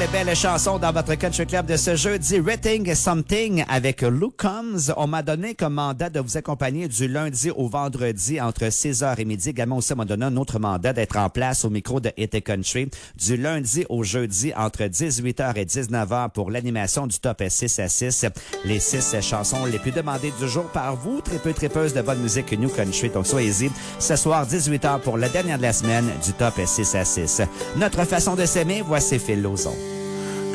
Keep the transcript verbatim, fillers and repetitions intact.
nouvelle belle chanson dans votre Country Club de ce jeudi, Rating Something avec Luke Combs. On m'a donné comme mandat de vous accompagner du lundi au vendredi entre six heures et midi. Également aussi, on m'a donné un autre mandat d'être en place au micro de Hit Country du lundi au jeudi entre dix-huit heures et dix-neuf heures pour l'animation du top six à six. Les six chansons les plus demandées du jour par vous, très peu tripeuses de bonne musique New Country. Donc soyez-y ce soir dix-huit heures pour la dernière de la semaine du top six à six. Notre façon de s'aimer, voici Phil Lauzon.